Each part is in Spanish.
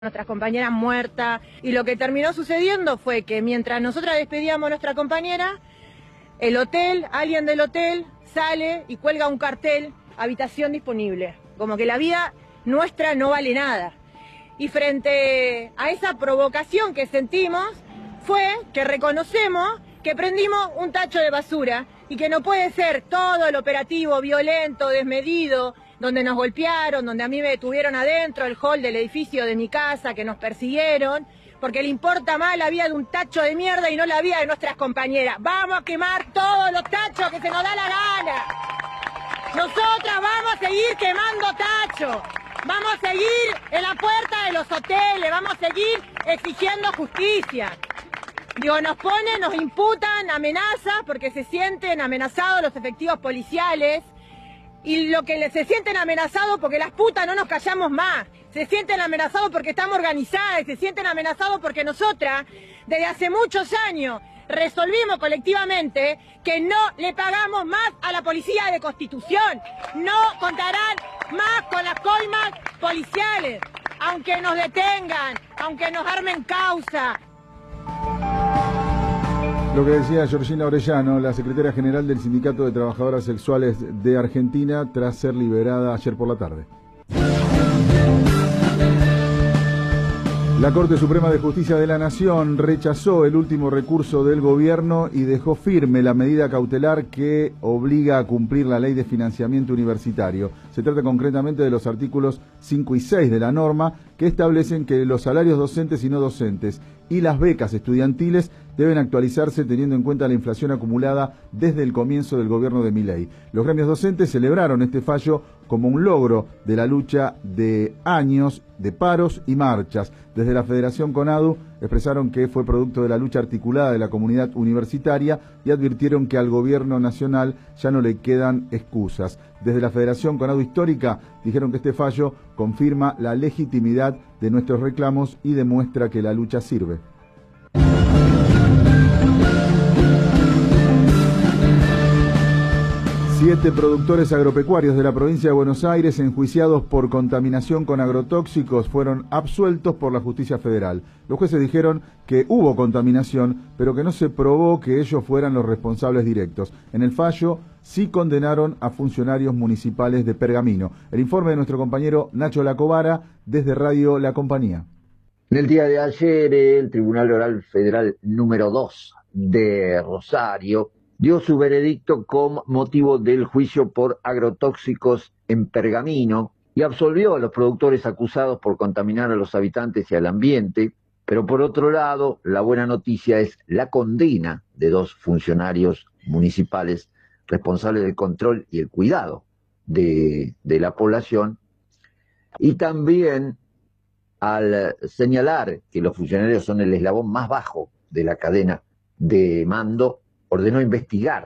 nuestras compañeras muertas, y lo que terminó sucediendo fue que mientras nosotras despedíamos a nuestra compañera, el hotel, alguien del hotel sale y cuelga un cartel, habitación disponible, como que la vida nuestra no vale nada. Y frente a esa provocación que sentimos fue que reconocemos que prendimos un tacho de basura y que no puede ser todo el operativo violento, desmedido, donde nos golpearon, donde a mí me detuvieron adentro, el hall del edificio de mi casa, que nos persiguieron, porque le importa más la vida de un tacho de mierda y no la vida de nuestras compañeras. Vamos a quemar todos los tachos que se nos da la gana. Nosotras vamos a seguir quemando tachos. Vamos a seguir en la puerta de los hoteles, vamos a seguir exigiendo justicia. Digo, nos imputan amenazas porque se sienten amenazados los efectivos policiales. Y lo que se sienten amenazados porque las putas no nos callamos más. Se sienten amenazados porque estamos organizadas, se sienten amenazados porque nosotras, desde hace muchos años, resolvimos colectivamente que no le pagamos más a la policía de Constitución. No contarán más con las coimas policiales, aunque nos detengan, aunque nos armen causa. Lo que decía Georgina Orellano, la secretaria general del Sindicato de Trabajadoras Sexuales de Argentina, tras ser liberada ayer por la tarde. La Corte Suprema de Justicia de la Nación rechazó el último recurso del gobierno y dejó firme la medida cautelar que obliga a cumplir la ley de financiamiento universitario. Se trata concretamente de los artículos 5 y 6 de la norma, que establecen que los salarios docentes y no docentes y las becas estudiantiles deben actualizarse teniendo en cuenta la inflación acumulada desde el comienzo del gobierno de Milei. Los gremios docentes celebraron este fallo como un logro de la lucha de años de paros y marchas. Desde la Federación CONADU expresaron que fue producto de la lucha articulada de la comunidad universitaria y advirtieron que al gobierno nacional ya no le quedan excusas. Desde la Federación CONADU Histórica dijeron que este fallo confirma la legitimidad de nuestros reclamos y demuestra que la lucha sirve. 7 productores agropecuarios de la provincia de Buenos Aires, enjuiciados por contaminación con agrotóxicos, fueron absueltos por la justicia federal. Los jueces dijeron que hubo contaminación, pero que no se probó que ellos fueran los responsables directos. En el fallo sí condenaron a funcionarios municipales de Pergamino. El informe de nuestro compañero Nacho Lacobara desde Radio La Compañía. En el día de ayer, el Tribunal Oral Federal número 2 de Rosario dio su veredicto con motivo del juicio por agrotóxicos en Pergamino y absolvió a los productores acusados por contaminar a los habitantes y al ambiente, pero por otro lado, la buena noticia es la condena de 2 funcionarios municipales responsables del control y el cuidado de la población, y también al señalar que los funcionarios son el eslabón más bajo de la cadena de mando, ordenó investigar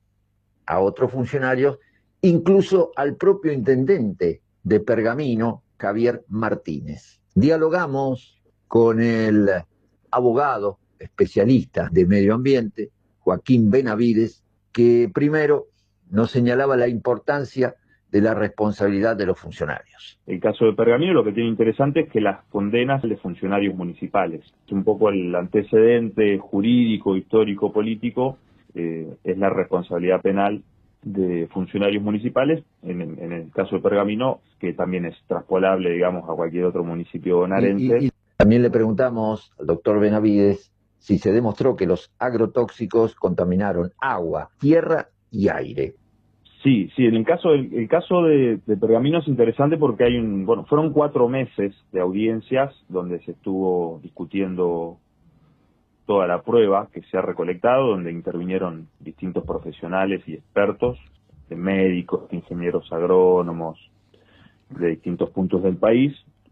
a otros funcionarios, incluso al propio intendente de Pergamino, Javier Martínez. Dialogamos con el abogado especialista de medio ambiente, Joaquín Benavides, que primero nos señalaba la importancia de la responsabilidad de los funcionarios. El caso de Pergamino lo que tiene interesante es que las condenas de funcionarios municipales, es un poco el antecedente jurídico, histórico, político, es la responsabilidad penal de funcionarios municipales, en el caso de Pergamino, que también es traspolable, digamos, a cualquier otro municipio bonaerense. Y también le preguntamos al doctor Benavides si se demostró que los agrotóxicos contaminaron agua, tierra y aire. Sí, en el caso de Pergamino es interesante porque fueron 4 meses de audiencias donde se estuvo discutiendo toda la prueba que se ha recolectado, donde intervinieron distintos profesionales y expertos, de médicos, ingenieros agrónomos, de distintos puntos del país.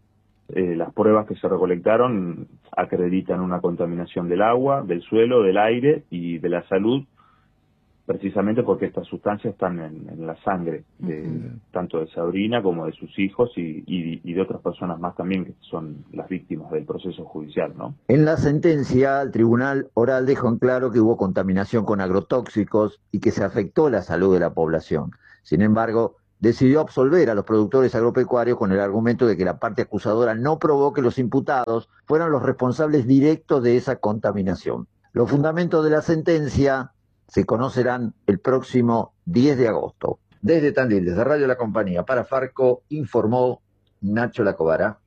Las pruebas que se recolectaron acreditan una contaminación del agua, del suelo, del aire y de la salud, precisamente porque estas sustancias están en la sangre, tanto de Sabrina como de sus hijos y de otras personas más también que son las víctimas del proceso judicial, ¿no? En la sentencia, el Tribunal Oral dejó en claro que hubo contaminación con agrotóxicos y que se afectó la salud de la población. Sin embargo, decidió absolver a los productores agropecuarios con el argumento de que la parte acusadora no probó que los imputados fueran los responsables directos de esa contaminación. Los fundamentos de la sentencia se conocerán el próximo 10 de agosto. Desde Tandil, desde Radio La Compañía, para Farco, informó Nacho Lacobara.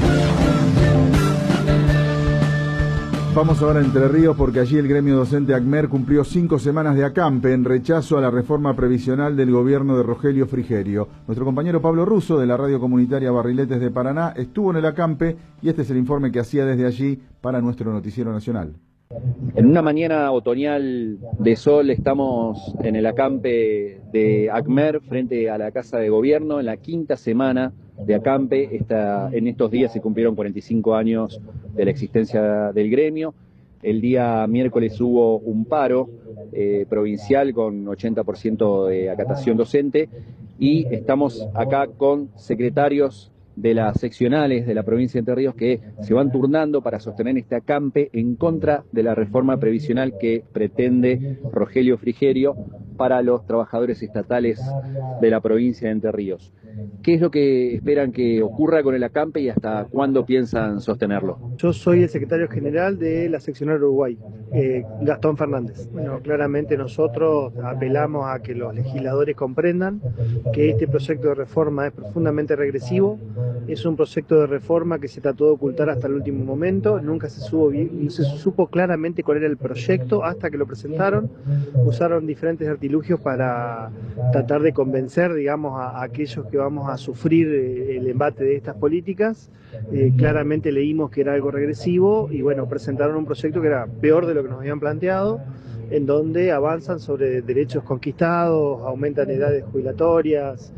Vamos ahora a Entre Ríos porque allí el gremio docente ACMER cumplió 5 semanas de acampe en rechazo a la reforma previsional del gobierno de Rogelio Frigerio. Nuestro compañero Pablo Russo de la radio comunitaria Barriletes de Paraná estuvo en el acampe y este es el informe que hacía desde allí para nuestro noticiero nacional. En una mañana otoñal de sol estamos en el acampe de ACMER frente a la Casa de Gobierno en la 5ª semana de acampe. En estos días se cumplieron 45 años de la existencia del gremio. El día miércoles hubo un paro provincial con 80% de acatación docente y estamos acá con secretarios de las seccionales de la provincia de Entre Ríos que se van turnando para sostener este acampe en contra de la reforma previsional que pretende Rogelio Frigerio para los trabajadores estatales de la provincia de Entre Ríos. ¿Qué es lo que esperan que ocurra con el acampe y hasta cuándo piensan sostenerlo? Yo soy el secretario general de la seccional Uruguay, Gastón Fernández. Bueno, claramente nosotros apelamos a que los legisladores comprendan que este proyecto de reforma es profundamente regresivo. Es un proyecto de reforma que se trató de ocultar hasta el último momento, nunca se supo claramente cuál era el proyecto hasta que lo presentaron. Usaron diferentes artilugios para tratar de convencer, digamos, a aquellos que vamos a sufrir el embate de estas políticas. Claramente leímos que era algo regresivo y bueno, presentaron un proyecto que era peor de lo que nos habían planteado, en donde avanzan sobre derechos conquistados, aumentan edades jubilatorias,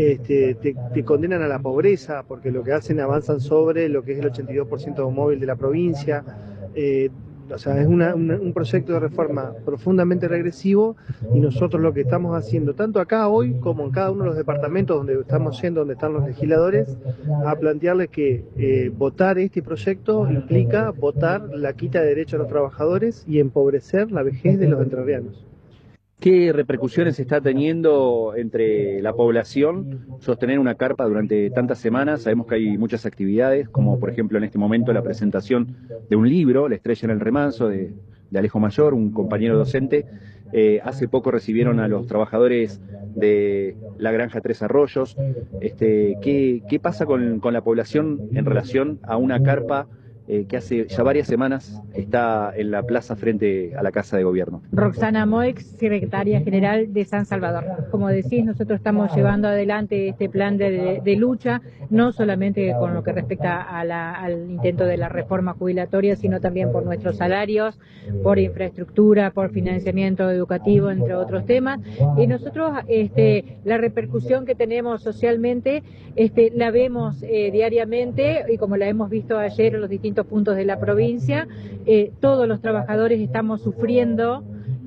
te condenan a la pobreza, porque lo que hacen avanzan sobre lo que es el 82% móvil de la provincia. O sea, es un proyecto de reforma profundamente regresivo y nosotros lo que estamos haciendo, tanto acá hoy como en cada uno de los departamentos donde estamos yendo, donde están los legisladores, a plantearles que votar este proyecto implica votar la quita de derechos a los trabajadores y empobrecer la vejez de los entrerrianos. ¿Qué repercusiones está teniendo entre la población sostener una carpa durante tantas semanas? Sabemos que hay muchas actividades, como por ejemplo en este momento la presentación de un libro, La estrella en el remanso, de Alejo Mayor, un compañero docente. Hace poco recibieron a los trabajadores de la granja Tres Arroyos. ¿Qué pasa con la población en relación a una carpa que hace ya varias semanas está en la plaza frente a la Casa de Gobierno? Roxana Moix, secretaria general de San Salvador. Como decís, nosotros estamos llevando adelante este plan de lucha, no solamente con lo que respecta al intento de la reforma jubilatoria, sino también por nuestros salarios, por infraestructura, por financiamiento educativo, entre otros temas. Y nosotros la repercusión que tenemos socialmente la vemos diariamente, y como la hemos visto ayer en los distintos puntos de la provincia, todos los trabajadores estamos sufriendo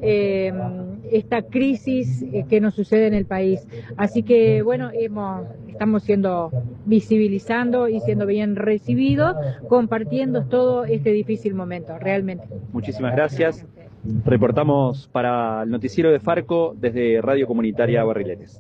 esta crisis que nos sucede en el país. Así que bueno, estamos visibilizando y siendo bien recibidos, compartiendo todo este difícil momento, realmente. Muchísimas gracias. Reportamos para el noticiero de Farco desde Radio Comunitaria Barriletes.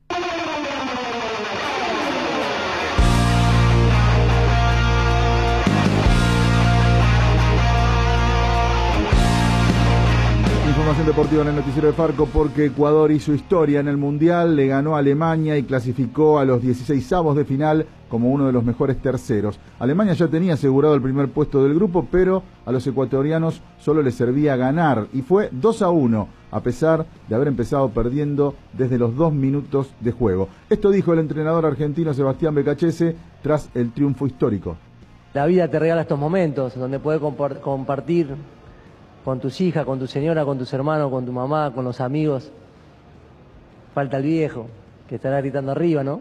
Información deportiva en el noticiero de Farco porque Ecuador hizo historia en el Mundial, le ganó a Alemania y clasificó a los 16avos de final como uno de los mejores terceros. Alemania ya tenía asegurado el primer puesto del grupo, pero a los ecuatorianos solo les servía ganar y fue 2-1, a pesar de haber empezado perdiendo desde los 2 minutos de juego. Esto dijo el entrenador argentino Sebastián Becachese tras el triunfo histórico. La vida te regala estos momentos donde puedes compartir con tus hijas, con tu señora, con tus hermanos, con tu mamá, con los amigos. Falta el viejo, que estará gritando arriba, ¿no?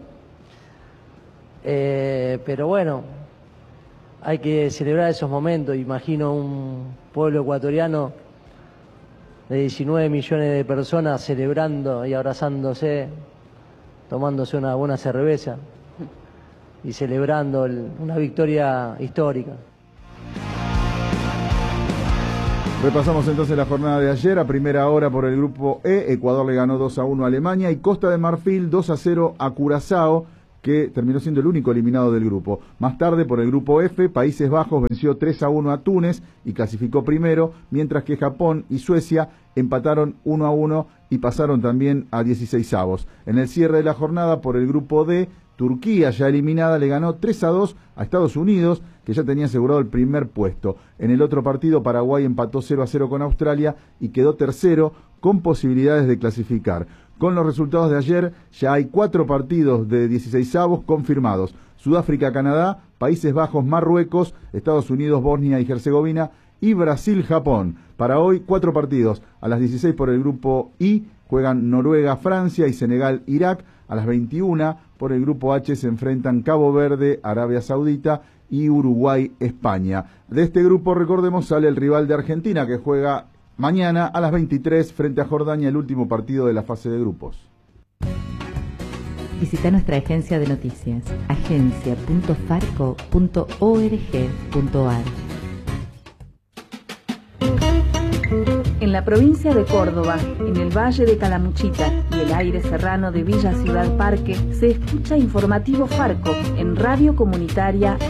Pero bueno, hay que celebrar esos momentos. Imagino un pueblo ecuatoriano de 19 millones de personas celebrando y abrazándose, tomándose una buena cerveza y celebrando una victoria histórica. Repasamos entonces la jornada de ayer. A primera hora por el grupo E, Ecuador le ganó 2-1 a Alemania y Costa de Marfil 2-0 a Curazao, que terminó siendo el único eliminado del grupo. Más tarde, por el grupo F, Países Bajos venció 3-1 a Túnez y clasificó primero, mientras que Japón y Suecia empataron 1-1 y pasaron también a 16avos. En el cierre de la jornada, por el grupo D, Turquía, ya eliminada, le ganó 3-2 a Estados Unidos, que ya tenía asegurado el primer puesto. En el otro partido, Paraguay empató 0-0 con Australia y quedó tercero con posibilidades de clasificar. Con los resultados de ayer, ya hay 4 partidos de 16avos confirmados. Sudáfrica, Canadá, Países Bajos, Marruecos, Estados Unidos, Bosnia y Herzegovina y Brasil, Japón. Para hoy, 4 partidos. A las 16 por el grupo I juegan Noruega, Francia y Senegal, Irak. A las 21 por el grupo H se enfrentan Cabo Verde, Arabia Saudita y Uruguay, España. De este grupo, recordemos, sale el rival de Argentina, que juega mañana a las 23 frente a Jordania, el último partido de la fase de grupos. Visita nuestra agencia de noticias, agencia.farco.org.ar. En la provincia de Córdoba, en el Valle de Calamuchita y el aire serrano de Villa Ciudad Parque, se escucha Informativo Farco en Radio Comunitaria